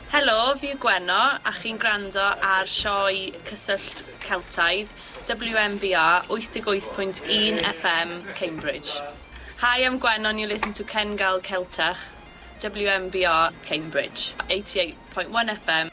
Helo, fi yw Gwenno a chi'n gwrando ar sioe Cyswllt Celtaidd WMBR 88.1 FM Cambridge. Hi, I'm Gwenno and you listen to Ken Gal Celtach WMBR Cambridge 88.1 FM.